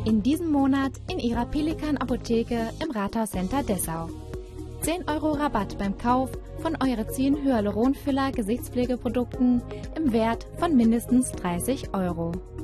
In diesem Monat in Ihrer Pelikan Apotheke im Rathauscenter Dessau. 10 € Rabatt beim Kauf von Eurazin Hyaluronfüller Gesichtspflegeprodukten im Wert von mindestens 30 €.